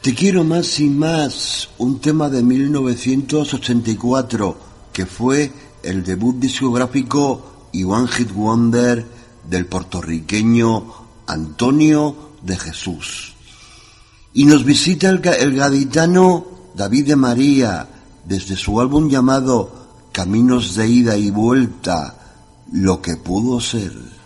Te quiero más y más, un tema de 1984, que fue el debut discográfico y One Hit Wonder del puertorriqueño Antonio de Jesús. Y nos visita el gaditano David de María, desde su álbum llamado Caminos de Ida y Vuelta, Lo que pudo ser.